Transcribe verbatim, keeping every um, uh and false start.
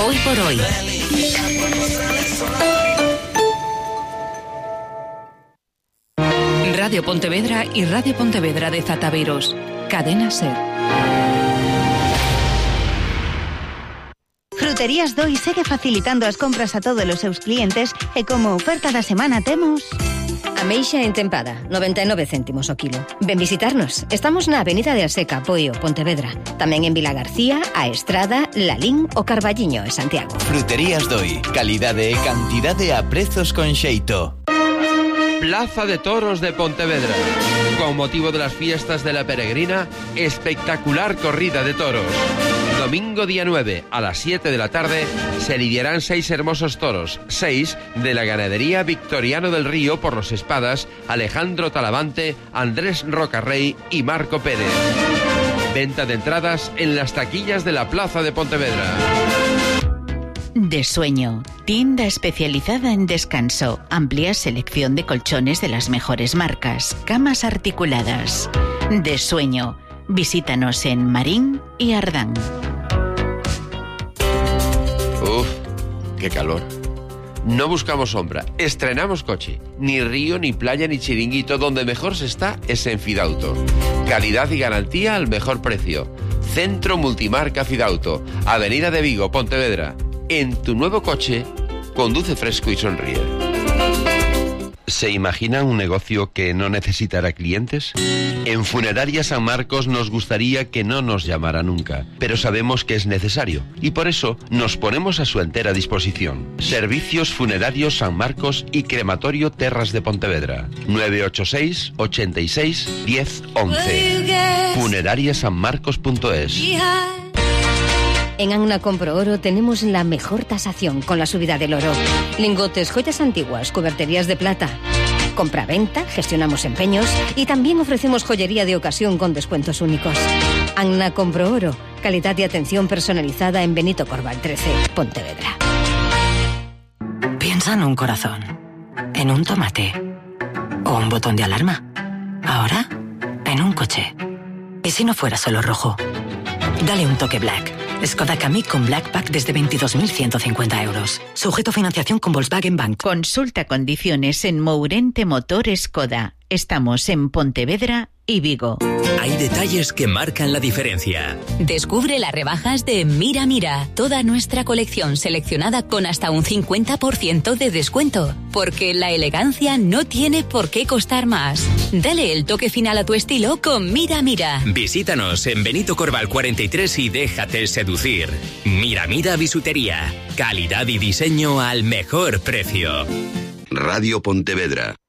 Hoy por hoy. Radio Pontevedra y Radio Pontevedra de Zataviros. Cadena SER. Fruterías Doi segue facilitando as compras a todos os seus clientes e como oferta da semana temos... Ameixa entempada, noventa e nove céntimos o kilo. Ven visitarnos. Estamos na Avenida de Aseca, Poio, Pontevedra. Tamén en Vila García, A Estrada, Lalín, o Carballiño e Santiago. Fruterías Doi. Calidade e cantidade a prezos con xeito. Plaza de Toros de Pontevedra. Con motivo de las fiestas de la Peregrina, espectacular corrida de toros. Domingo día nueve, a las siete de la tarde, se lidiarán seis hermosos toros, seis de la ganadería Victoriano del Río por los Espadas, Alejandro Talavante, Andrés Rocarrey y Marco Pérez. Venta de entradas en las taquillas de la Plaza de Pontevedra. De Sueño, tienda especializada en descanso, amplia selección de colchones de las mejores marcas, camas articuladas. De Sueño, visítanos en Marín y Ardán. Uf, qué calor. No buscamos sombra, estrenamos coche. Ni río, ni playa, ni chiringuito. Donde mejor se está es en Fidauto. Calidad y garantía al mejor precio. Centro Multimarca Fidauto, Avenida de Vigo, Pontevedra. En tu nuevo coche, conduce fresco y sonríe. ¿Se imaginan un negocio que no necesitará clientes? En Funeraria San Marcos nos gustaría que no nos llamara nunca, pero sabemos que es necesario y por eso nos ponemos a su entera disposición. Servicios Funerarios San Marcos y Crematorio Terras de Pontevedra. nueve ocho seis, ochenta y seis, diez, once. funeraria san marcos punto es. En Anna Compro Oro tenemos la mejor tasación con la subida del oro. Lingotes, joyas antiguas, cuberterías de plata. Compra-venta, gestionamos empeños y también ofrecemos joyería de ocasión con descuentos únicos. Anna Compro Oro, calidad y atención personalizada en Benito Corval trece, Pontevedra. Piensa en un corazón, en un tomate o un botón de alarma. Ahora, en un coche. ¿Y si no fuera solo rojo? Dale un toque Black. Skoda Kamiq con Black Pack desde veintidós mil ciento cincuenta euros. Sujeto a financiación con Volkswagen Bank. Consulta condiciones en Mourente Motor Skoda. Estamos en Pontevedra y Vigo. Hay detalles que marcan la diferencia. Descubre las rebajas de Mira Mira. Toda nuestra colección seleccionada con hasta un cincuenta por ciento de descuento. Porque la elegancia no tiene por qué costar más. Dale el toque final a tu estilo con Mira Mira. Visítanos en Benito Corval cuarenta y tres y déjate seducir. Mira Mira Bisutería. Calidad y diseño al mejor precio. Radio Pontevedra.